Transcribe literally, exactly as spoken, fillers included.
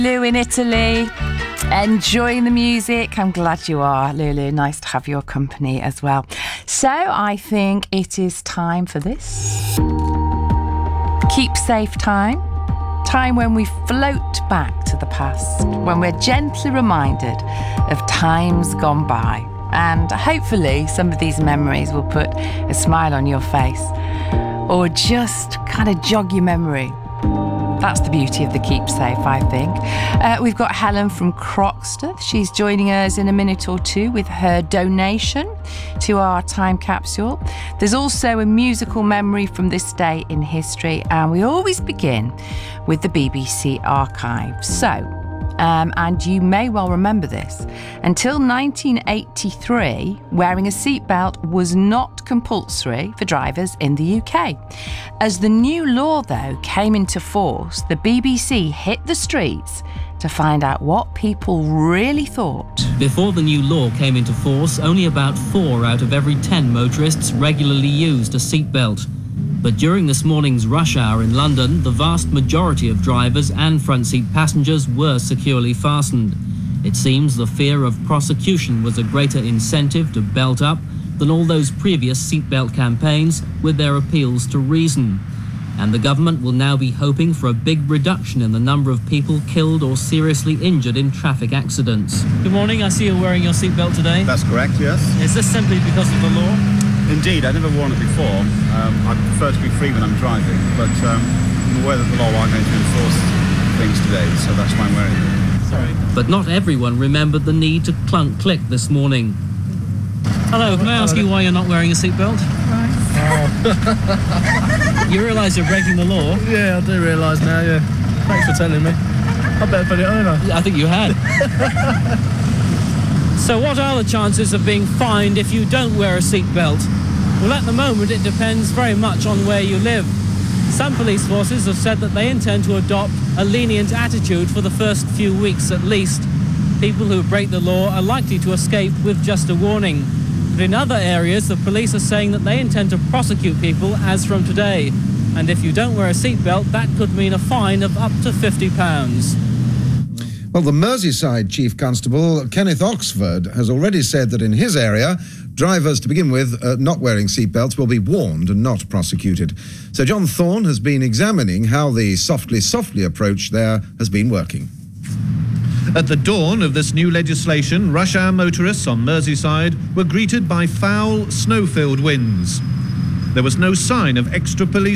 Lou in Italy, enjoying the music. I'm glad you are, Lulu. Nice to have your company as well. So I think it is time for this. Keep safe time. Time when we float back to the past, when we're gently reminded of times gone by. And hopefully some of these memories will put a smile on your face or just kind of jog your memory. That's the beauty of the Keep Safe, I think. Uh, we've got Helen from Croxteth. She's joining us in a minute or two with her donation to our time capsule. There's also a musical memory from this day in history, and we always begin with the B B C archive. So, Um, and you may well remember this. Until nineteen eighty-three, wearing a seatbelt was not compulsory for drivers in the U K. As the new law, though, came into force, the B B C hit the streets to find out what people really thought. Before the new law came into force, only about four out of every ten motorists regularly used a seatbelt. But during this morning's rush hour in London, the vast majority of drivers and front seat passengers were securely fastened. It seems the fear of prosecution was a greater incentive to belt up than all those previous seatbelt campaigns with their appeals to reason. And the government will now be hoping for a big reduction in the number of people killed or seriously injured in traffic accidents. Good morning, I see you're wearing your seatbelt today. That's correct, yes. Is this simply because of the law? Indeed, I've never worn it before. Um, I prefer to be free when I'm driving, but um, I'm aware that the law aren't going to enforce things today, so that's why I'm wearing it. Sorry. But not everyone remembered the need to clunk click this morning. Hello, can I ask you why you're not wearing a seatbelt? Right. Oh. You realise you're breaking the law? Yeah, I do realise now, yeah. Thanks for telling me. I better put it on, ain't I? I think you had. So what are the chances of being fined if you don't wear a seatbelt? Well, at the moment, it depends very much on where you live. Some police forces have said that they intend to adopt a lenient attitude for the first few weeks at least. People who break the law are likely to escape with just a warning. But in other areas, the police are saying that they intend to prosecute people as from today. And if you don't wear a seatbelt, that could mean a fine of up to fifty pounds. Well, the Merseyside Chief Constable, Kenneth Oxford, has already said that in his area, drivers, to begin with, uh, not wearing seatbelts will be warned and not prosecuted. So John Thorne has been examining how the softly, softly approach there has been working. At the dawn of this new legislation, rush hour motorists on Merseyside were greeted by foul, snow-filled winds. There was no sign of extra police